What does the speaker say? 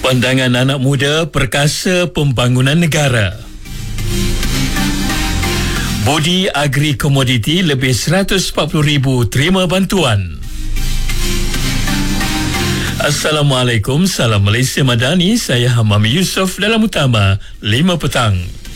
Pandangan anak muda perkasa pembangunan negara. Budi Agri Komoditi lebih 140,000 terima bantuan. Assalamualaikum, salam Malaysia Madani. Saya Hamam Yusof dalam Utama 5 petang.